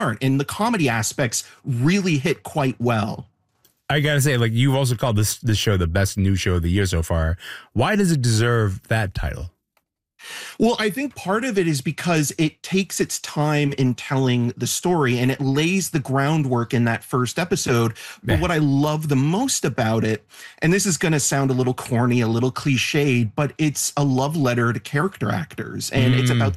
and the comedy aspects really hit quite well. I gotta say, like, you've also called this show the best new show of the year so far. Why does it deserve that title? Well, I think part of it is because it takes its time in telling the story and it lays the groundwork in that first episode. But what I love the most about it, and this is going to sound a little corny, a little cliched, but it's a love letter to character actors. And it's about